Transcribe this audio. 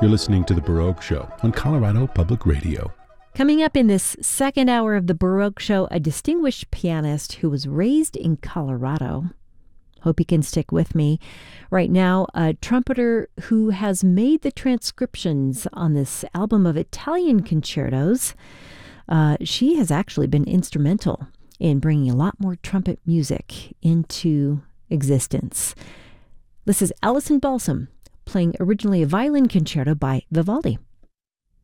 You're listening to The Baroque Show on Colorado Public Radio. Coming up in this second hour of The Baroque Show, a distinguished pianist who was raised in Colorado. Hope you can stick with me. Right now, a trumpeter who has made the transcriptions on this album of Italian concertos. She has actually been instrumental in bringing a lot more trumpet music into existence. This is Alison Balsam, playing originally a violin concerto by Vivaldi.